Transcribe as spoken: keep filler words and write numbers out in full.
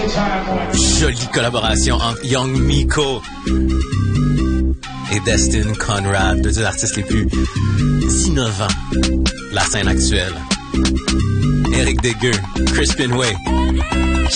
Jolie collaboration entre Young Miko et Destin Conrad, deux des artistes les plus innovants de la scène actuelle. Eric Degueux, Crispin Way,